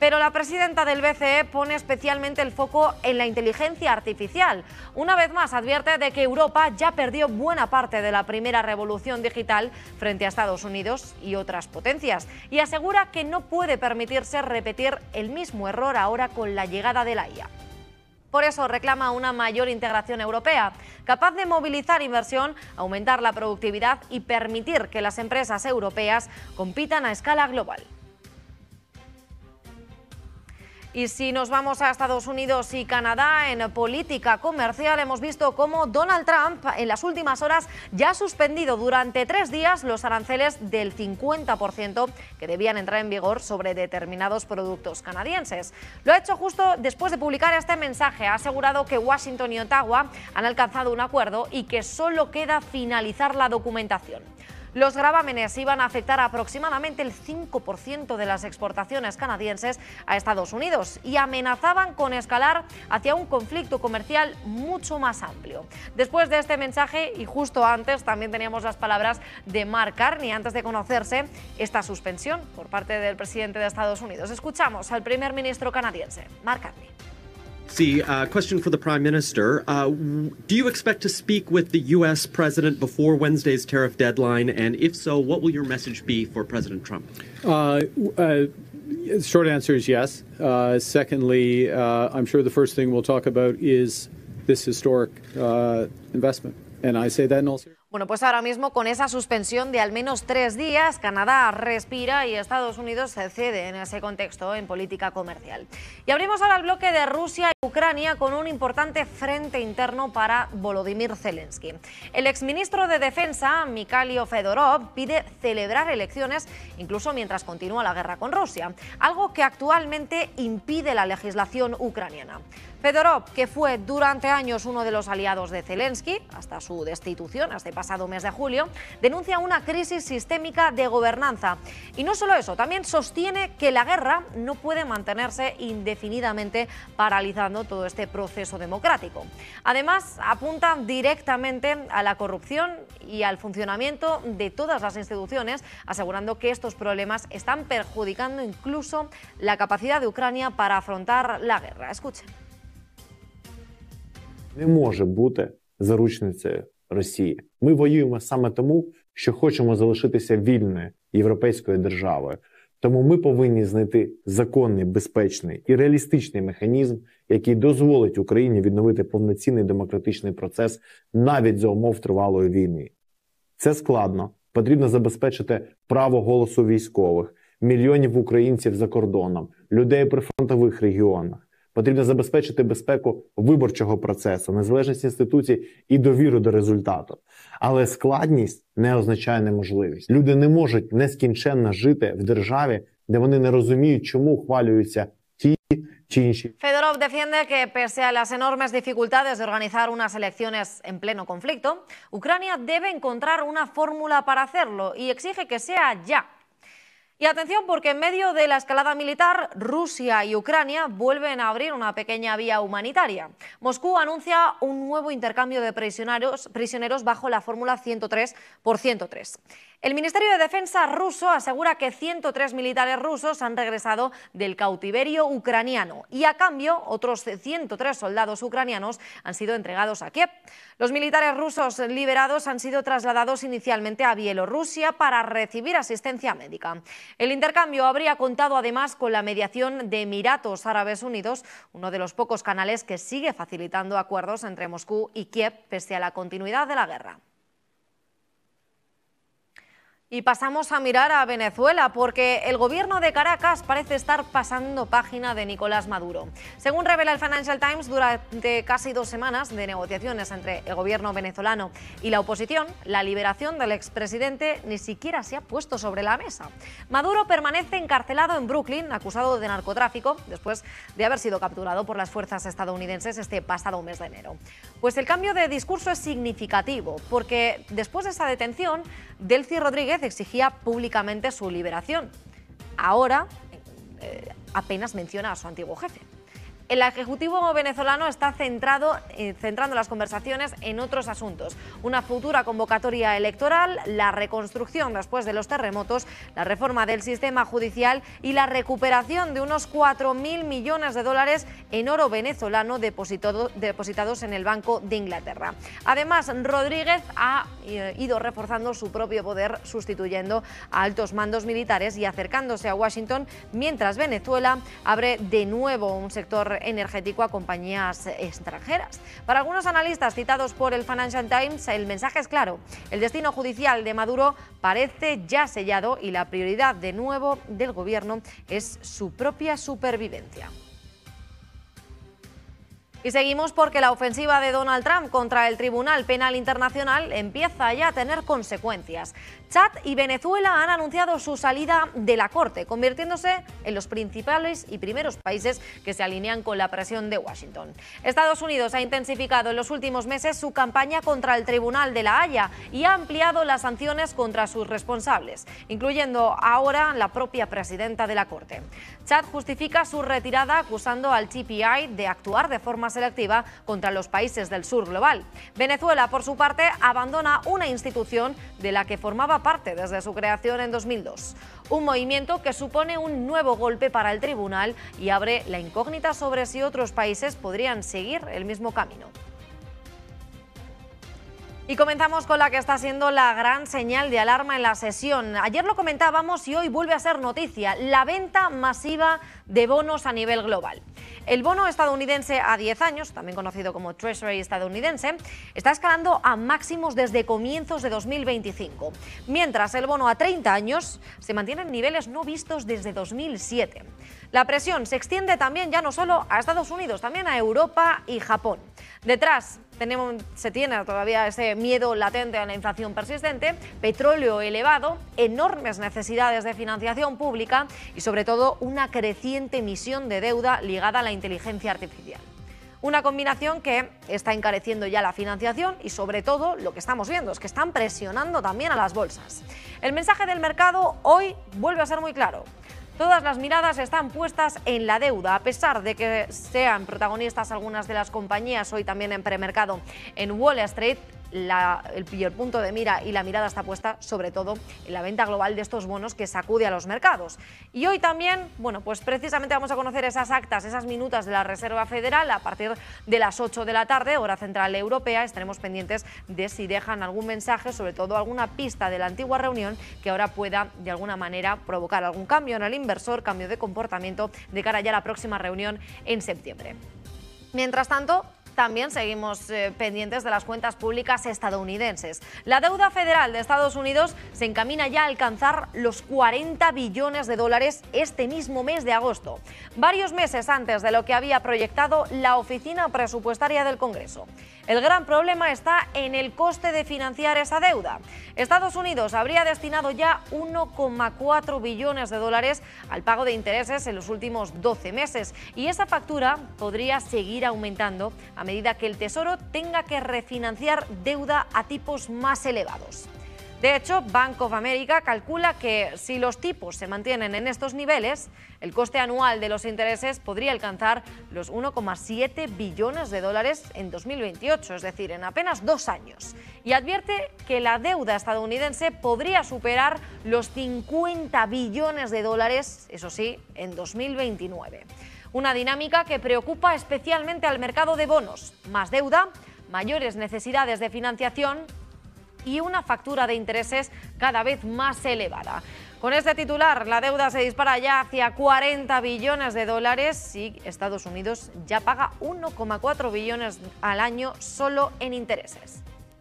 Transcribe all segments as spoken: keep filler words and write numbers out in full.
Pero la presidenta del B C E pone especialmente el foco en la inteligencia artificial. Una vez más advierte de que Europa ya perdió buena parte de la primera revolución digital frente a Estados Unidos y otras potencias, y asegura que no puede permitirse repetir el mismo error ahora con la llegada de la I A. Por eso reclama una mayor integración europea, capaz de movilizar inversión, aumentar la productividad y permitir que las empresas europeas compitan a escala global. Y si nos vamos a Estados Unidos y Canadá, en política comercial hemos visto cómo Donald Trump en las últimas horas ya ha suspendido durante tres días los aranceles del cincuenta por ciento que debían entrar en vigor sobre determinados productos canadienses. Lo ha hecho justo después de publicar este mensaje. Ha asegurado que Washington y Ottawa han alcanzado un acuerdo y que solo queda finalizar la documentación. Los gravámenes iban a afectar aproximadamente el cinco por ciento de las exportaciones canadienses a Estados Unidos y amenazaban con escalar hacia un conflicto comercial mucho más amplio. Después de este mensaje, y justo antes, también teníamos las palabras de Mark Carney antes de conocerse esta suspensión por parte del presidente de Estados Unidos. Escuchamos al primer ministro canadiense, Mark Carney. See, uh, question for the Prime Minister. Uh, do you expect to speak with the U S President before Wednesday's tariff deadline? And if so, what will your message be for President Trump? Uh, uh, short answer is yes. Uh, secondly, uh, I'm sure the first thing we'll talk about is this historic uh, investment. And I say that in all seriousness. Bueno, pues ahora mismo con esa suspensión de al menos tres días, Canadá respira y Estados Unidos se cede en ese contexto en política comercial. Y abrimos ahora el bloque de Rusia y Ucrania con un importante frente interno para Volodymyr Zelensky. El exministro de Defensa, Mikhailo Fedorov, pide celebrar elecciones incluso mientras continúa la guerra con Rusia, algo que actualmente impide la legislación ucraniana. Fedorov, que fue durante años uno de los aliados de Zelensky, hasta su destitución este pasado mes de julio, denuncia una crisis sistémica de gobernanza. Y no solo eso, también sostiene que la guerra no puede mantenerse indefinidamente paralizando todo este proceso democrático. Además, apunta directamente a la corrupción y al funcionamiento de todas las instituciones, asegurando que estos problemas están perjudicando incluso la capacidad de Ucrania para afrontar la guerra. Escuchen. Не може бути заручницею Росії. Ми воюємо саме тому, що хочемо залишитися вільною європейською державою. Тому ми повинні знайти законний, безпечний і реалістичний механізм, який дозволить Україні відновити повноцінний демократичний процес навіть за умов тривалої війни. Це складно. Потрібно забезпечити право голосу військових, мільйонів українців за кордоном, людей при фронтових регіонах. Потрібно забезпечити безпеку виборчого процесу, незалежність інституцій і довіру до результату. Але складність не означає неможливість. Люди не можуть нескінченно жити в державі, де вони не розуміють, чому ухвалюються ті чи інші. Fedorov defiende que pese a las enormes dificultades de organizar unas elecciones en pleno conflicto, Ucrania debe encontrar una fórmula para hacerlo y exige que sea ya. Y atención, porque en medio de la escalada militar, Rusia y Ucrania vuelven a abrir una pequeña vía humanitaria. Moscú anuncia un nuevo intercambio de prisioneros, prisioneros bajo la fórmula ciento tres por ciento tres. El Ministerio de Defensa ruso asegura que ciento tres militares rusos han regresado del cautiverio ucraniano y a cambio otros ciento tres soldados ucranianos han sido entregados a Kiev. Los militares rusos liberados han sido trasladados inicialmente a Bielorrusia para recibir asistencia médica. El intercambio habría contado además con la mediación de Emiratos Árabes Unidos, uno de los pocos canales que sigue facilitando acuerdos entre Moscú y Kiev pese a la continuidad de la guerra. Y pasamos a mirar a Venezuela, porque el gobierno de Caracas parece estar pasando página de Nicolás Maduro. Según revela el Financial Times, durante casi dos semanas de negociaciones entre el gobierno venezolano y la oposición, la liberación del expresidente ni siquiera se ha puesto sobre la mesa. Maduro permanece encarcelado en Brooklyn, acusado de narcotráfico, después de haber sido capturado por las fuerzas estadounidenses este pasado mes de enero. Pues el cambio de discurso es significativo, porque después de esa detención, Delcy Rodríguez exigía públicamente su liberación. Ahora eh, apenas menciona a su antiguo jefe. El Ejecutivo venezolano está centrado, eh, centrando las conversaciones en otros asuntos. Una futura convocatoria electoral, la reconstrucción después de los terremotos, la reforma del sistema judicial y la recuperación de unos cuatro mil millones de dólares en oro venezolano depositado, depositados en el Banco de Inglaterra. Además, Rodríguez ha eh, ido reforzando su propio poder, sustituyendo a altos mandos militares y acercándose a Washington, mientras Venezuela abre de nuevo un sector energético a compañías extranjeras. Para algunos analistas citados por el Financial Times, el mensaje es claro. El destino judicial de Maduro parece ya sellado y la prioridad de nuevo del gobierno es su propia supervivencia. Y seguimos porque la ofensiva de Donald Trump contra el Tribunal Penal Internacional empieza ya a tener consecuencias. Chad y Venezuela han anunciado su salida de la Corte, convirtiéndose en los principales y primeros países que se alinean con la presión de Washington. Estados Unidos ha intensificado en los últimos meses su campaña contra el Tribunal de la Haya y ha ampliado las sanciones contra sus responsables, incluyendo ahora la propia presidenta de la Corte. Chad justifica su retirada acusando al T P I de actuar de forma selectiva contra los países del sur global. Venezuela, por su parte, abandona una institución de la que formaba parte desde su creación en dos mil dos. Un movimiento que supone un nuevo golpe para el tribunal y abre la incógnita sobre si otros países podrían seguir el mismo camino. Y comenzamos con la que está siendo la gran señal de alarma en la sesión. Ayer lo comentábamos y hoy vuelve a ser noticia: la venta masiva de bonos a nivel global. El bono estadounidense a diez años, también conocido como Treasury estadounidense, está escalando a máximos desde comienzos de dos mil veinticinco, mientras el bono a treinta años se mantiene en niveles no vistos desde dos mil siete. La presión se extiende también ya no solo a Estados Unidos, también a Europa y Japón. Detrás tenemos, se tiene todavía ese miedo latente a la inflación persistente, petróleo elevado, enormes necesidades de financiación pública y sobre todo una creciente emisión de deuda ligada a la inteligencia artificial. Una combinación que está encareciendo ya la financiación y sobre todo lo que estamos viendo es que están presionando también a las bolsas. El mensaje del mercado hoy vuelve a ser muy claro. Todas las miradas están puestas en la deuda, a pesar de que sean protagonistas algunas de las compañías hoy también en premercado en Wall Street. La, el, el punto de mira y la mirada está puesta sobre todo en la venta global de estos bonos que sacude a los mercados. Y hoy también, bueno, pues precisamente vamos a conocer esas actas, esas minutas de la Reserva Federal a partir de las ocho de la tarde, hora central europea. Estaremos pendientes de si dejan algún mensaje, sobre todo alguna pista de la antigua reunión que ahora pueda de alguna manera provocar algún cambio en el inversor, cambio de comportamiento de cara ya a la próxima reunión en septiembre. Mientras tanto, también seguimos eh, pendientes de las cuentas públicas estadounidenses. La deuda federal de Estados Unidos se encamina ya a alcanzar los cuarenta billones de dólares este mismo mes de agosto, varios meses antes de lo que había proyectado la Oficina Presupuestaria del Congreso. El gran problema está en el coste de financiar esa deuda. Estados Unidos habría destinado ya uno coma cuatro billones de dólares al pago de intereses en los últimos doce meses y esa factura podría seguir aumentando a medida que el Tesoro tenga que refinanciar deuda a tipos más elevados. De hecho, Bank of America calcula que si los tipos se mantienen en estos niveles, el coste anual de los intereses podría alcanzar los uno coma siete billones de dólares en dos mil veintiocho, es decir, en apenas dos años. Y advierte que la deuda estadounidense podría superar los cincuenta billones de dólares, eso sí, en dos mil veintinueve. Una dinámica que preocupa especialmente al mercado de bonos. Más deuda, mayores necesidades de financiación y una factura de intereses cada vez más elevada. Con este titular, la deuda se dispara ya hacia cuarenta billones de dólares y Estados Unidos ya paga uno coma cuatro billones al año solo en intereses.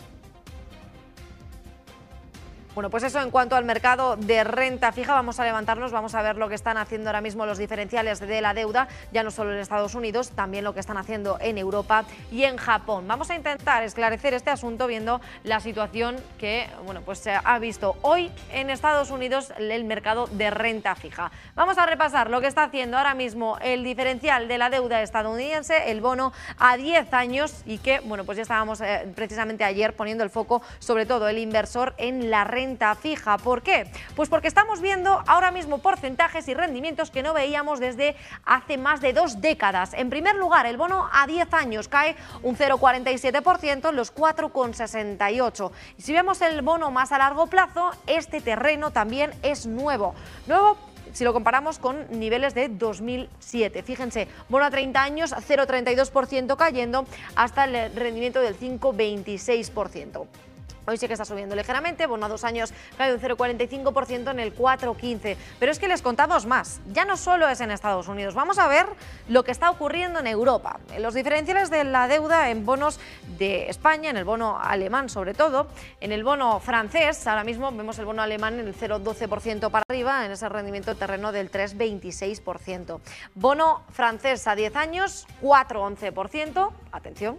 Bueno, pues eso en cuanto al mercado de renta fija. Vamos a levantarnos, vamos a ver lo que están haciendo ahora mismo los diferenciales de la deuda, ya no solo en Estados Unidos, también lo que están haciendo en Europa y en Japón. Vamos a intentar esclarecer este asunto viendo la situación que, bueno, pues se ha visto hoy en Estados Unidos el mercado de renta fija. Vamos a repasar lo que está haciendo ahora mismo el diferencial de la deuda estadounidense, el bono a diez años y que, bueno, pues ya estábamos eh, precisamente ayer poniendo el foco, sobre todo el inversor, en la renta renta fija. ¿Por qué? Pues porque estamos viendo ahora mismo porcentajes y rendimientos que no veíamos desde hace más de dos décadas. En primer lugar, el bono a diez años cae un cero coma cuarenta y siete por ciento en los cuatro coma sesenta y ocho. Y si vemos el bono más a largo plazo, este terreno también es nuevo. Nuevo si lo comparamos con niveles de dos mil siete. Fíjense, bono a treinta años, cero coma treinta y dos por ciento cayendo hasta el rendimiento del cinco coma veintiséis por ciento. Hoy sí que está subiendo ligeramente, bono a dos años cae un cero coma cuarenta y cinco por ciento en el cuatro coma quince. Pero es que les contamos más, ya no solo es en Estados Unidos, vamos a ver lo que está ocurriendo en Europa. Los diferenciales de la deuda en bonos de España, en el bono alemán sobre todo, en el bono francés, ahora mismo vemos el bono alemán en el cero coma doce por ciento para arriba, en ese rendimiento terreno del tres coma veintiséis por ciento. Bono francés a diez años, cuatro coma once por ciento, atención.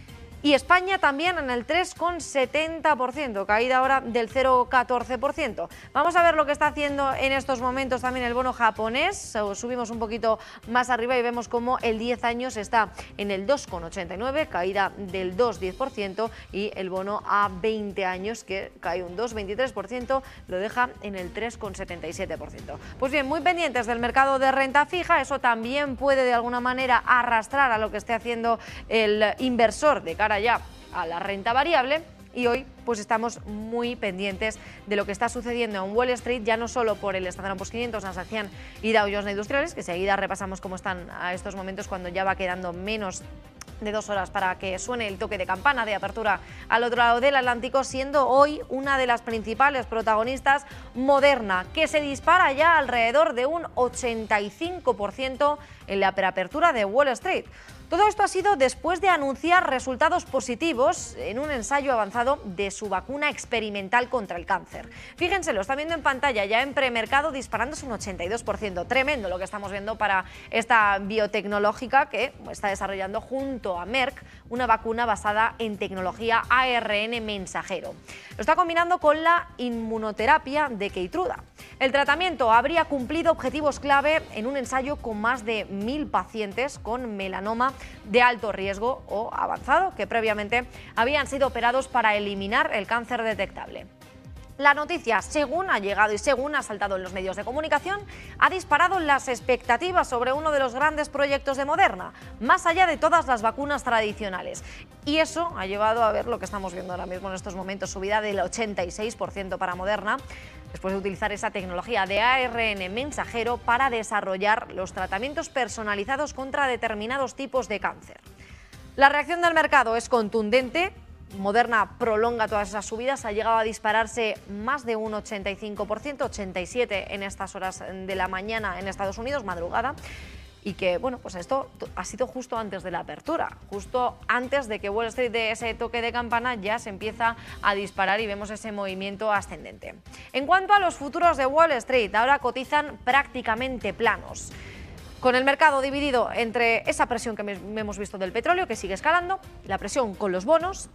Y España también en el tres coma setenta por ciento, caída ahora del cero coma catorce por ciento. Vamos a ver lo que está haciendo en estos momentos también el bono japonés. Subimos un poquito más arriba y vemos cómo el diez años está en el dos coma ochenta y nueve, caída del dos coma diez por ciento, y el bono a veinte años, que cae un dos coma veintitrés por ciento, lo deja en el tres coma setenta y siete por ciento. Pues bien, muy pendientes del mercado de renta fija, eso también puede de alguna manera arrastrar a lo que esté haciendo el inversor de cara ya a la renta variable, y hoy pues estamos muy pendientes de lo que está sucediendo en Wall Street, ya no solo por el Standard and Poor's quinientos, Nasdaq y Dow Jones Industriales, que enseguida repasamos cómo están a estos momentos cuando ya va quedando menos de dos horas para que suene el toque de campana de apertura al otro lado del Atlántico, siendo hoy una de las principales protagonistas Moderna, que se dispara ya alrededor de un ochenta y cinco por ciento en la preapertura de Wall Street. Todo esto ha sido después de anunciar resultados positivos en un ensayo avanzado de su vacuna experimental contra el cáncer. Fíjense, lo están viendo en pantalla, ya en premercado disparándose un ochenta y dos por ciento. Tremendo lo que estamos viendo para esta biotecnológica que está desarrollando junto a Merck una vacuna basada en tecnología A R N mensajero. Lo está combinando con la inmunoterapia de Keytruda. El tratamiento habría cumplido objetivos clave en un ensayo con más de mil pacientes con melanoma de alto riesgo o avanzado, que previamente habían sido operados para eliminar el cáncer detectable. La noticia, según ha llegado y según ha saltado en los medios de comunicación, ha disparado las expectativas sobre uno de los grandes proyectos de Moderna, más allá de todas las vacunas tradicionales. Y eso ha llevado a ver lo que estamos viendo ahora mismo en estos momentos, subida del ochenta y seis por ciento para Moderna, después de utilizar esa tecnología de A R N mensajero para desarrollar los tratamientos personalizados contra determinados tipos de cáncer. La reacción del mercado es contundente. Moderna prolonga todas esas subidas, ha llegado a dispararse más de un ochenta y cinco por ciento, ochenta y siete por ciento en estas horas de la mañana en Estados Unidos, madrugada. Y que, bueno, pues esto ha sido justo antes de la apertura, justo antes de que Wall Street dé ese toque de campana, ya se empieza a disparar y vemos ese movimiento ascendente. En cuanto a los futuros de Wall Street, ahora cotizan prácticamente planos, con el mercado dividido entre esa presión que hemos visto del petróleo, que sigue escalando, la presión con los bonos,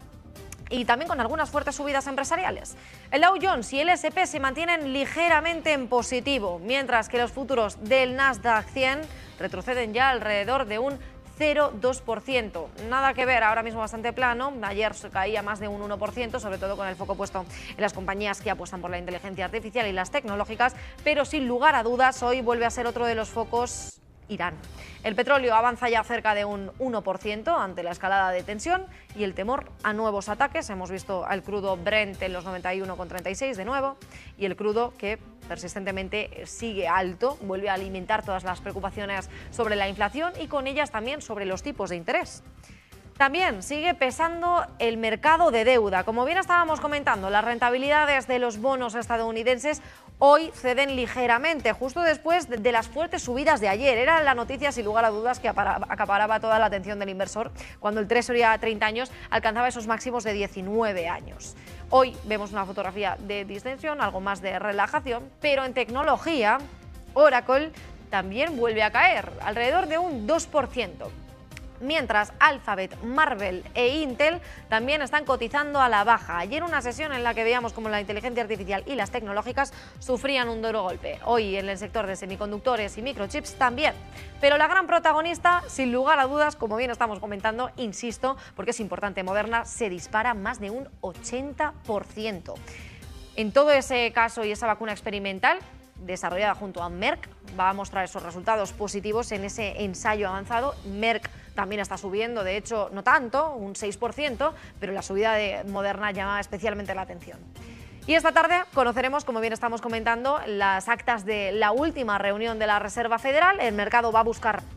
y también con algunas fuertes subidas empresariales. El Dow Jones y el ese and pe se mantienen ligeramente en positivo, mientras que los futuros del Nasdaq cien retroceden ya alrededor de un cero coma dos por ciento. Nada que ver, ahora mismo bastante plano. Ayer caía más de un uno por ciento, sobre todo con el foco puesto en las compañías que apuestan por la inteligencia artificial y las tecnológicas, pero sin lugar a dudas hoy vuelve a ser otro de los focos Irán. El petróleo avanza ya cerca de un uno por ciento ante la escalada de tensión y el temor a nuevos ataques. Hemos visto al crudo Brent en los noventa y uno coma treinta y seis de nuevo, y el crudo que persistentemente sigue alto, vuelve a alimentar todas las preocupaciones sobre la inflación y con ellas también sobre los tipos de interés. También sigue pesando el mercado de deuda. Como bien estábamos comentando, las rentabilidades de los bonos estadounidenses hoy ceden ligeramente, justo después de las fuertes subidas de ayer. Era la noticia, sin lugar a dudas, que acaparaba toda la atención del inversor cuando el Treasury a treinta años alcanzaba esos máximos de diecinueve años. Hoy vemos una fotografía de distensión, algo más de relajación, pero en tecnología, Oracle también vuelve a caer, alrededor de un dos por ciento. Mientras Alphabet, Marvell e Intel también están cotizando a la baja. Ayer una sesión en la que veíamos como la inteligencia artificial y las tecnológicas sufrían un duro golpe. Hoy en el sector de semiconductores y microchips también. Pero la gran protagonista, sin lugar a dudas, como bien estamos comentando, insisto, porque es importante, Moderna se dispara más de un ochenta por ciento. En todo ese caso y esa vacuna experimental, desarrollada junto a Merck, va a mostrar esos resultados positivos en ese ensayo avanzado. Merck también está subiendo, de hecho, no tanto, un seis por ciento, pero la subida de Moderna llama especialmente la atención. Y esta tarde conoceremos, como bien estamos comentando, las actas de la última reunión de la Reserva Federal. El mercado va a buscar